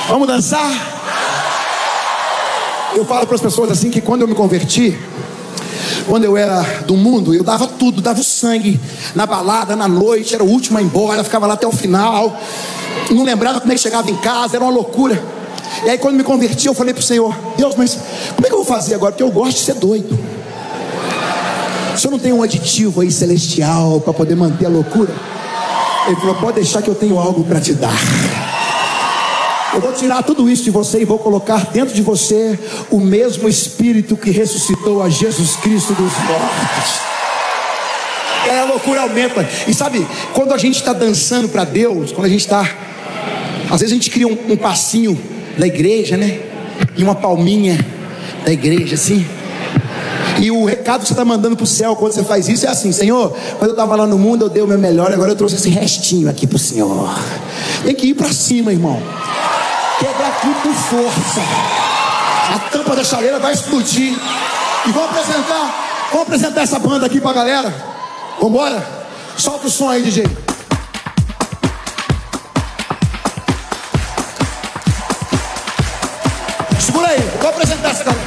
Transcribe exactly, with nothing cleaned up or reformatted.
Vamos dançar? Eu falo para as pessoas assim que quando eu me converti, quando eu era do mundo, eu dava tudo, dava o sangue na balada, na noite, era o último a ir embora, ficava lá até o final, não lembrava como é que chegava em casa, era uma loucura. E aí quando me converti, eu falei para o Senhor: Deus, mas como é que eu vou fazer agora? Porque eu gosto de ser doido. O Senhor não tem um aditivo aí celestial para poder manter a loucura? Ele falou: pode deixar que eu tenho algo para te dar. Eu vou tirar tudo isso de você e vou colocar dentro de você o mesmo Espírito que ressuscitou a Jesus Cristo dos mortos. E aí a loucura aumenta. E sabe, quando a gente está dançando para Deus, quando a gente está, às vezes a gente cria um, um passinho da igreja, né? E uma palminha da igreja, assim. E o recado que você está mandando para o céu quando você faz isso é assim: Senhor, quando eu estava lá no mundo eu dei o meu melhor, agora eu trouxe esse restinho aqui para o Senhor. Tem que ir para cima, irmão. Quebrar tudo com força. A tampa da chaleira vai explodir. E vamos apresentar Vamos apresentar essa banda aqui pra galera. Vambora? Solta o som aí, D J. Segura aí, vou apresentar essa galera.